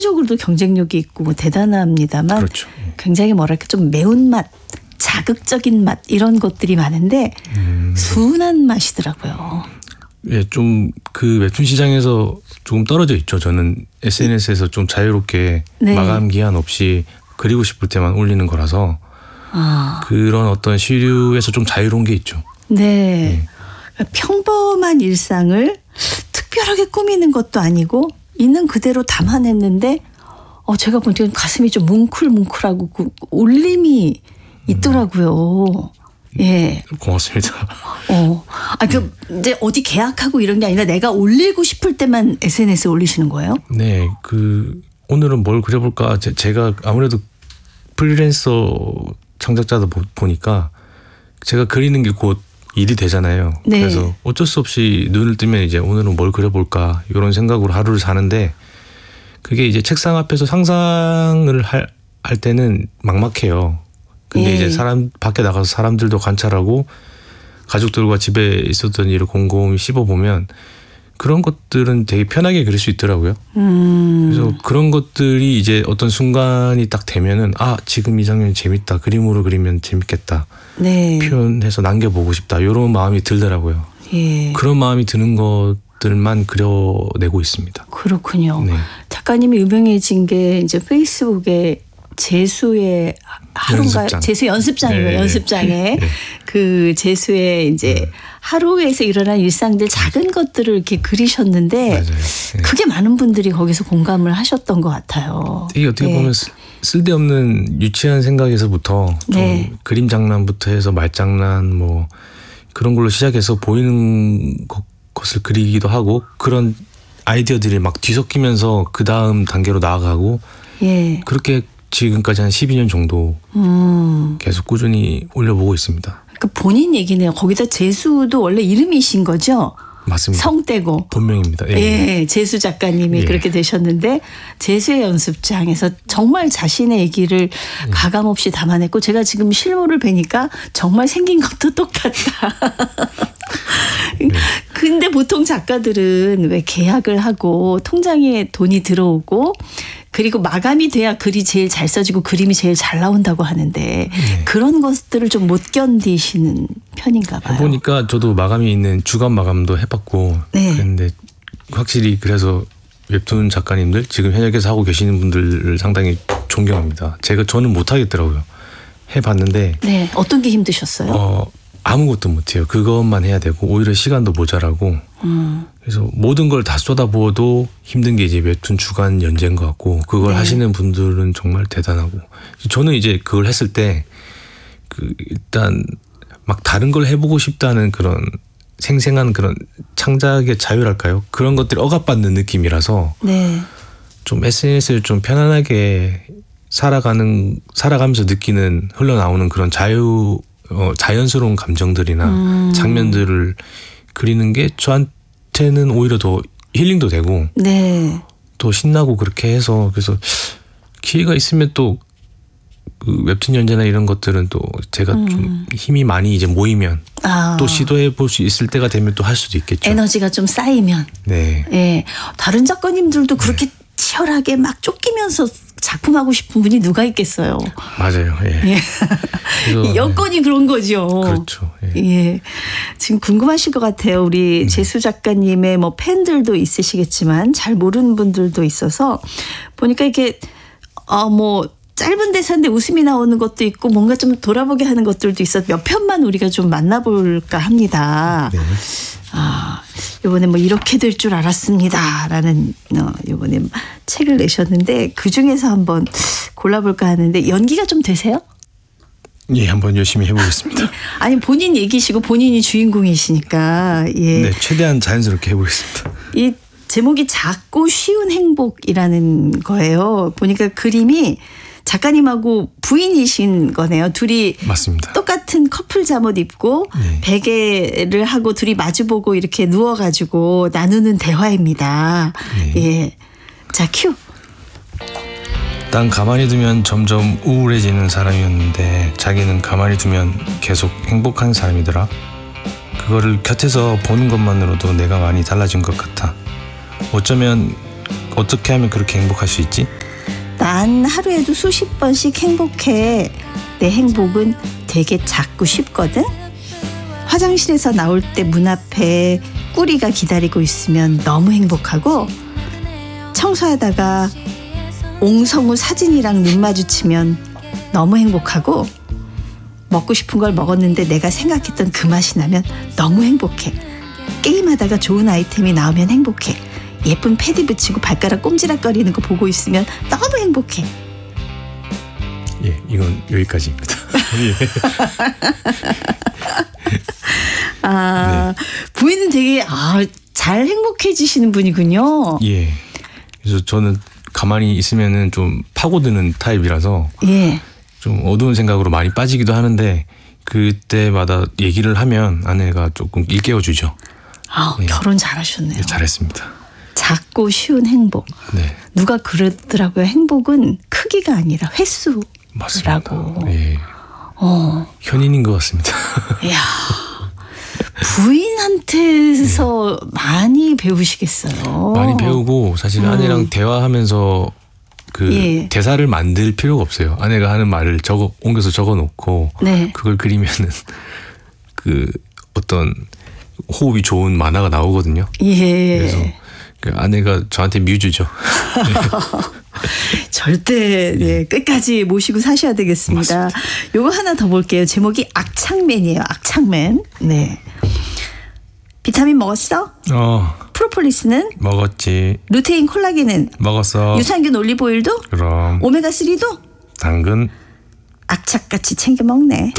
적으로도 경쟁력이 있고 뭐 대단합니다만 그렇죠. 굉장히 뭐랄까 좀 매운맛, 자극적인 맛 이런 것들이 많은데 순한 맛이더라고요. 예, 좀 그 웹툰 시장에서 조금 떨어져 있죠. 저는 SNS에서 좀 자유롭게 네. 마감 기한 없이 그리고 싶을 때만 올리는 거라서 그런 어떤 시류에서 좀 자유로운 게 있죠. 네. 평범한 일상을 특별하게 꾸미는 것도 아니고 있는 그대로 담아냈는데 제가 보니까 가슴이 좀 뭉클뭉클하고 그 울림이 있더라고요. 예. 고맙습니다. 이제 어디 계약하고 이런 게 아니라 내가 올리고 싶을 때만 SNS에 올리시는 거예요? 네. 오늘은 뭘 그려볼까. 제가 아무래도 프리랜서 창작자다 보니까 제가 그리는 게 곧 일이 되잖아요. 네. 그래서 어쩔 수 없이 눈을 뜨면 이제 오늘은 뭘 그려볼까 이런 생각으로 하루를 사는데 그게 이제 책상 앞에서 상상을 할 때는 막막해요. 근데 이제 밖에 나가서 사람들도 관찰하고 가족들과 집에 있었던 일을 곰곰이 씹어보면 그런 것들은 되게 편하게 그릴 수 있더라고요. 그래서 그런 것들이 이제 어떤 순간이 딱 되면은 지금 이 장면이 재밌다. 그림으로 그리면 재밌겠다. 네. 표현해서 남겨보고 싶다. 이런 마음이 들더라고요. 예. 그런 그런 마음이 드는 것들만 그려내고 있습니다. 그렇군요. 네. 작가님이 유명해진 게 이제 페이스북에 재수의 하루인가요? 연습장. 재수 연습장이에요. 네. 연습장에 네. 그 재수의 이제 하루에서 일어난 일상들 작은 것들을 이렇게 그리셨는데 맞아요. 네. 그게 많은 분들이 거기서 공감을 하셨던 것 같아요. 이게 어떻게 네. 보면 쓸데없는 유치한 생각에서부터 좀 네. 그림 장난부터 해서 말장난 뭐 그런 걸로 시작해서 보이는 것을 그리기도 하고 그런 아이디어들이 막 뒤섞이면서 그 다음 단계로 나아가고 예. 그렇게 지금까지 한 12년 정도 계속 꾸준히 올려보고 있습니다. 그러니까 본인 얘기네요. 거기다 재수도 원래 이름이신 거죠? 맞습니다. 성 떼고. 본명입니다. 예, 재수 작가님이 예. 그렇게 되셨는데 재수의 연습장에서 정말 자신의 얘기를 가감없이 담아냈고 제가 지금 실물을 뵈니까 정말 생긴 것도 똑같다. 근데 보통 작가들은 왜 계약을 하고 통장에 돈이 들어오고 그리고 마감이 돼야 글이 제일 잘 써지고 그림이 제일 잘 나온다고 하는데 그런 것들을 좀 못 견디시는 편인가 봐요. 해보니까 저도 마감이 있는 주간 마감도 해봤고 네. 그런데 확실히 그래서 웹툰 작가님들 지금 현역에서 하고 계시는 분들을 상당히 존경합니다. 저는 못하겠더라고요. 해봤는데 네, 어떤 게 힘드셨어요? 아무것도 못해요. 그것만 해야 되고 오히려 시간도 모자라고 그래서 모든 걸 다 쏟아부어도 힘든 게 이제 웹툰 주간 연재인 것 같고 그걸 하시는 분들은 정말 대단하고 저는 이제 그걸 했을 때 일단 막 다른 걸 해보고 싶다는 그런 생생한 그런 창작의 자유랄까요? 그런 것들이 억압받는 느낌이라서 네. 좀 SNS를 좀 편안하게 살아가면서 느끼는 흘러나오는 그런 자연스러운 감정들이나 장면들을 그리는 게 저한테는 오히려 더 힐링도 되고 네. 또 신나고 그렇게 해서 그래서 기회가 있으면 또 그 웹툰 연재나 이런 것들은 또 제가 좀 힘이 많이 이제 모이면 또 시도해 볼 수 있을 때가 되면 또 할 수도 있겠죠. 에너지가 좀 쌓이면. 네. 예. 다른 작가님들도 그렇게 치열하게 막 쫓기면서 작품하고 싶은 분이 누가 있겠어요. 맞아요. 예. 예. 그래서, 여건이 그런 거죠. 그렇죠. 예. 예. 지금 궁금하실 것 같아요. 우리 재수 작가님의 뭐 팬들도 있으시겠지만 잘 모르는 분들도 있어서 보니까 이게 뭐 짧은 대사인데 웃음이 나오는 것도 있고 뭔가 좀 돌아보게 하는 것들도 있어서 몇 편만 우리가 좀 만나볼까 합니다. 네. 이번에 뭐 이렇게 될 줄 알았습니다라는 이번에 책을 내셨는데 그 중에서 한번 골라볼까 하는데 연기가 좀 되세요? 예, 한번 열심히 해보겠습니다. 아니 본인 얘기시고 본인이 주인공이시니까 예. 네, 최대한 자연스럽게 해보겠습니다. 이 제목이 작고 쉬운 행복이라는 거예요. 보니까 그림이 작가님하고 부인이신 거네요. 둘이 맞습니다. 똑같은 커플 잠옷 입고 베개를 하고 둘이 마주보고 이렇게 누워가지고 나누는 대화입니다. 예, 자 큐. 난 가만히 두면 점점 우울해지는 사람이었는데 자기는 가만히 두면 계속 행복한 사람이더라. 그거를 곁에서 보는 것만으로도 내가 많이 달라진 것 같아. 어쩌면 어떻게 하면 그렇게 행복할 수 있지? 난 하루에도 수십 번씩 행복해. 내 행복은 되게 작고 쉽거든. 화장실에서 나올 때 문 앞에 꾸리가 기다리고 있으면 너무 행복하고, 청소하다가 옹성우 사진이랑 눈 마주치면 너무 행복하고, 먹고 싶은 걸 먹었는데 내가 생각했던 그 맛이 나면 너무 행복해. 게임하다가 좋은 아이템이 나오면 행복해. 예쁜 패드 붙이고 발가락 꼼지락거리는 거 보고 있으면 너무 행복해. 예, 이건 여기까지입니다. 예. 네. 부인은 되게 잘 행복해지시는 분이군요. 예. 그래서 저는 가만히 있으면은 좀 파고드는 타입이라서 예. 좀 어두운 생각으로 많이 빠지기도 하는데 그때마다 얘기를 하면 아내가 조금 일깨워주죠. 예. 결혼 잘하셨네요. 예, 잘했습니다. 작고 쉬운 행복. 네. 누가 그러더라고요. 행복은 크기가 아니라 횟수라고. 맞습니다. 예. 현인인 것 같습니다. 이야. 부인한테서 많이 배우시겠어요. 많이 배우고 사실 아내랑 대화하면서 그 대사를 만들 필요가 없어요. 아내가 하는 말을 옮겨서 적어놓고 네. 그걸 그리면은 그 어떤 호흡이 좋은 만화가 나오거든요. 예. 그래서 그 아내가 저한테 뮤즈죠. 절대 끝까지 모시고 사셔야 되겠습니다. 맞습니다. 요거 하나 더 볼게요. 제목이 악창맨이에요. 악창맨. 네. 비타민 먹었어? 프로폴리스는? 먹었지. 루테인 콜라겐은? 먹었어. 유산균 올리브오일도? 그럼. 오메가3도? 당근. 악착같이 챙겨 먹네.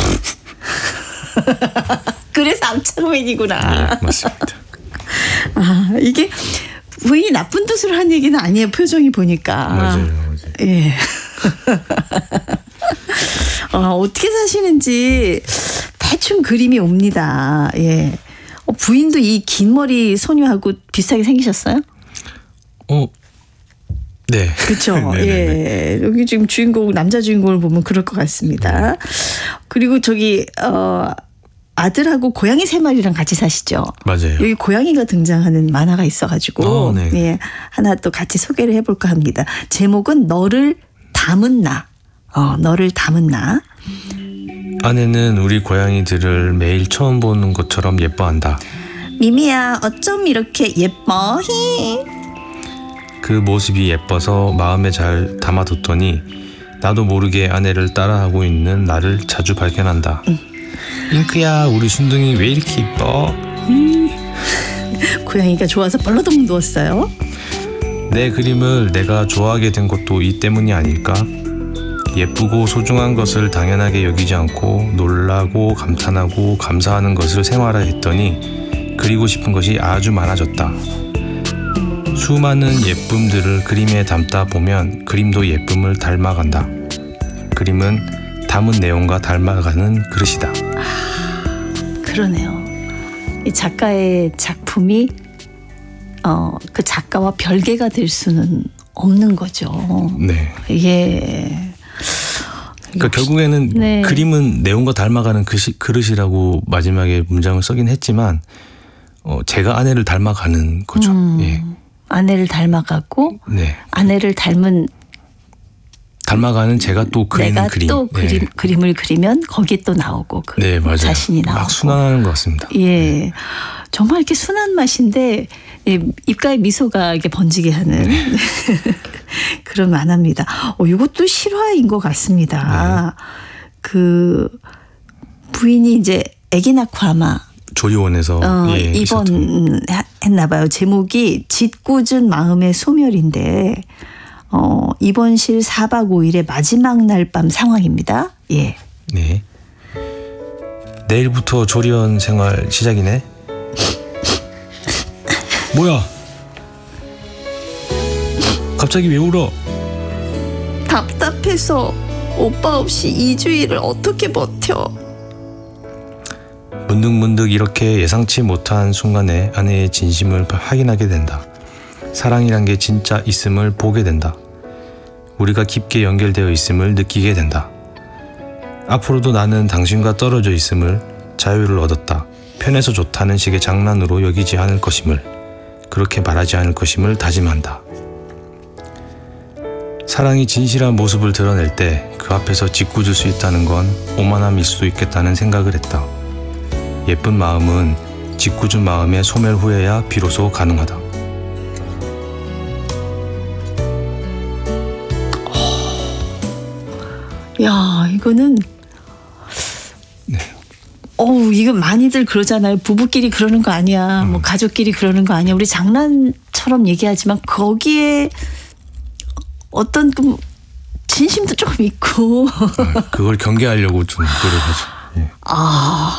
그래서 악창맨이구나. 네, 맞습니다. 이게 부인이 나쁜 뜻으로 한 얘기는 아니에요. 표정이 보니까. 맞아요. 예. 어떻게 사시는지 대충 그림이 옵니다. 예. 부인도 이 긴 머리 소녀하고 비슷하게 생기셨어요? 네. 그렇죠. 예. 여기 지금 남자 주인공을 보면 그럴 것 같습니다. 그리고 저기 아들하고 고양이 3마리랑 같이 사시죠. 맞아요. 여기 고양이가 등장하는 만화가 있어가지고 네. 예, 하나 또 같이 소개를 해볼까 합니다. 제목은 너를 담은 나. 너를 담은 나. 아내는 우리 고양이들을 매일 처음 보는 것처럼 예뻐한다. 미미야 어쩜 이렇게 예뻐? 히. 그 모습이 예뻐서 마음에 잘 담아뒀더니 나도 모르게 아내를 따라하고 있는 나를 자주 발견한다. 잉크야 우리 순둥이 왜 이렇게 예뻐? 고양이가 좋아서 벌러덩 누웠어요. 내 그림을 내가 좋아하게 된 것도 이 때문이 아닐까? 예쁘고 소중한 것을 당연하게 여기지 않고 놀라고 감탄하고 감사하는 것을 생활화했더니 그리고 싶은 것이 아주 많아졌다. 수많은 예쁨들을 그림에 담다 보면 그림도 예쁨을 닮아간다. 그림은 담은 내용과 닮아가는 그릇이다. 그러네요. 이 작가의 작품이 그 작가와 별개가 될 수는 없는 거죠. 네. 예. 그러니까 결국에는 네. 그림은 내용과 닮아가는 그릇이라고 마지막에 문장을 쓰긴 했지만 제가 아내를 닮아가는 거죠. 예. 아내를 닮아가고 네. 아내를 닮아가는 제가 또 그리는 내가 그림. 또 그림을 그리면 거기에 또 나오고 그 네, 맞아요. 자신이 나오고. 막 순환하는 것 같습니다. 예. 정말 이렇게 순한 맛인데 입가에 미소가 이렇게 번지게 하는 그런 만화입니다. 이것도 실화인 것 같습니다. 그 부인이 이제 아기 낳고 아마 조리원에서 입원했나 봐요. 제목이 짓궂은 마음의 소멸인데 입원실 4박 5일의 마지막 날 밤 상황입니다. 예. 네. 내일부터 조리원 생활 시작이네. 뭐야? 갑자기 왜 울어? 답답해서 오빠 없이 2주일을 어떻게 버텨? 문득문득 이렇게 예상치 못한 순간에 아내의 진심을 확인하게 된다. 사랑이란 게 진짜 있음을 보게 된다. 우리가 깊게 연결되어 있음을 느끼게 된다. 앞으로도 나는 당신과 떨어져 있음을, 자유를 얻었다. 편해서 좋다는 식의 장난으로 여기지 않을 것임을, 그렇게 말하지 않을 것임을 다짐한다. 사랑이 진실한 모습을 드러낼 때 그 앞에서 짓궂을 수 있다는 건 오만함일 수도 있겠다는 생각을 했다. 예쁜 마음은 짓궂은 마음의 소멸 후에야 비로소 가능하다. 야, 이거는 네. 이거 많이들 그러잖아요. 부부끼리 그러는 거 아니야. 뭐 가족끼리 그러는 거 아니야. 우리 장난처럼 얘기하지만 거기에 어떤 좀 진심도 조금 있고. 그걸 경계하려고 좀 노력하죠. 예. 아,